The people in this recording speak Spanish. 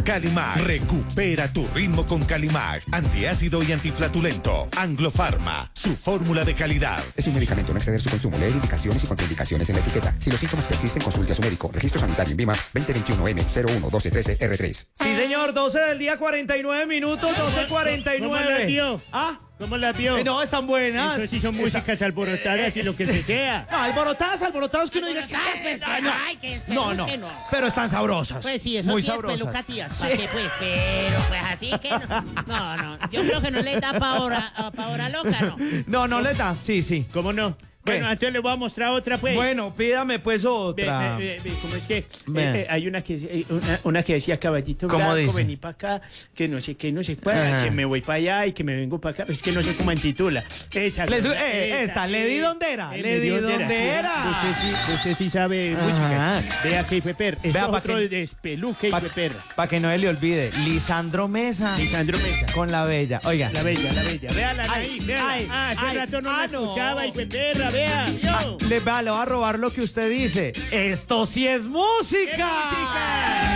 Calimag. Recupera tu ritmo con Calimag. Antiácido y antiflatulento. Anglofarma. Su fórmula de calidad. Es un medicamento, no exceder su consumo. Leer indicaciones y contraindicaciones en la etiqueta. Si los síntomas persisten, consulte a su médico. Registro sanitario en VIMA 2021-M01-1213-R3. Sí, señor, 12 del día, 49 minutos, 12:49. ¿Cómo la vio? ¿Ah? ¿Cómo la vio? No, están buenas. Eso sí son músicas alborotadas y lo que se sea. No, alborotadas que uno diga que... Pues, Ah, no, no. ay, que No, no, que no. pero están sabrosas. Pues sí, eso muy sí sabrosas. es peluca, tías. ¿Para qué, pues? Pero, pues así que no. No, yo creo que no le da pa' hora loca, ¿no? No le da. Sí. ¿Cómo no? ¿Qué? Bueno, entonces le voy a mostrar otra, pues. Bueno, pídame pues otra. ¿Cómo es que? Ve. Hay una que decía caballito ¿Cómo blanco, dice? vení para acá, que no sé qué, no sé cuál, Ajá. que me voy para allá y que me vengo para acá. Es que no sé cómo intitula. Esa. Esta, ¿le di dónde era? ¿Le di dónde era? Usted sí sabe Ajá. música. Vea que Peper. Es Vea, pa' otro que- de Espeluque y Peper. Para que no se le olvide. Lisandro Mesa. Lisandro Mesa. Con la bella. Oiga. La bella. Véala Ay, ahí, véala. ay, Hace ay, rato no la no. escuchaba y Peperra, vea. Yo. Le va a robar lo que usted dice. Esto sí es música. ¡Qué música!